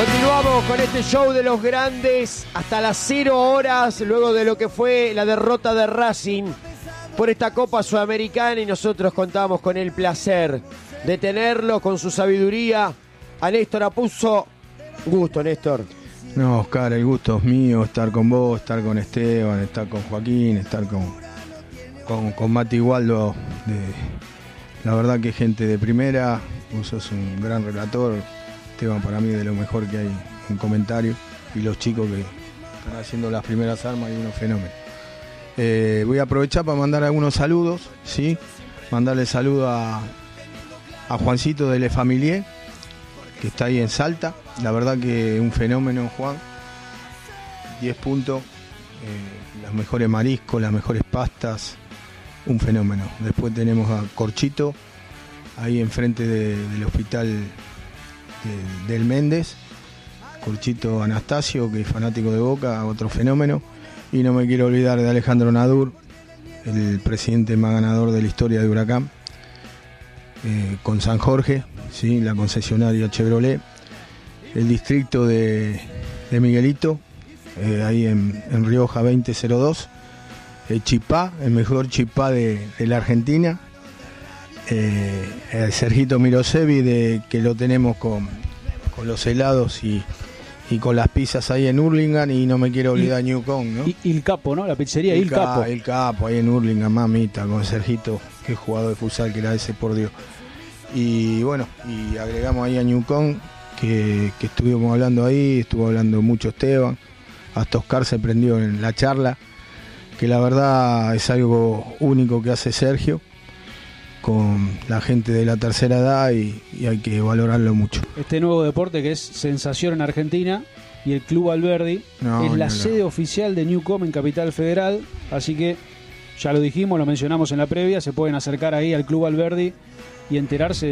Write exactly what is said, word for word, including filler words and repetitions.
Continuamos con este show de los grandes hasta las cero horas, luego de lo que fue la derrota de Racing por esta Copa Sudamericana, y nosotros contamos con el placer de tenerlo con su sabiduría a Néstor Apuzzo. Gusto, Néstor. No, Oscar, el gusto es mío, estar con vos, estar con Esteban, estar con Joaquín, estar con, con, con Mati Waldo. De, la verdad que gente de primera, vos sos un gran relator. Esteban, para mí, de lo mejor que hay en comentarios, y los chicos que están haciendo las primeras armas y unos fenómenos. Eh, voy a aprovechar para mandar algunos saludos, ¿sí? Mandarle saludo a, a Juancito de Le Familier, que está ahí en Salta. La verdad que un fenómeno, Juan. diez puntos, eh, los mejores mariscos, las mejores pastas, un fenómeno. Después tenemos a Corchito, ahí enfrente de, del hospital de, del Méndez. Corchito Anastasio, que es fanático de Boca, otro fenómeno. Y no me quiero olvidar de Alejandro Nadur, el presidente más ganador de la historia de Huracán, eh, con San Jorge, ¿sí? La concesionaria Chevrolet, el distrito de, de Miguelito, eh, ahí en, en Rioja veinte cero dos, el Chipá, el mejor chipá de, de la Argentina, eh, el Sergito Mirosevi, de, que lo tenemos con, con los helados y y con las pizzas ahí en Hurlingham, y no me quiero olvidar de Newcomb, ¿no? Y, y el Capo, ¿no? La pizzería El, Il ca- Capo. El Capo, ahí en Hurlingham, mamita, con Sergito, qué jugador de futsal que era ese, por Dios. Y bueno, y agregamos ahí a Newcomb, que, que estuvimos hablando ahí, estuvo hablando mucho Esteban, hasta Oscar se prendió en la charla, que la verdad es algo único que hace Sergio con la gente de la tercera edad, y, y hay que valorarlo mucho. Este nuevo deporte que es sensación en Argentina, y el Club Alberdi No, es la no, no. sede oficial de Newcomb en Capital Federal, así que ya lo dijimos, lo mencionamos en la previa, se pueden acercar ahí al Club Alberdi y enterarse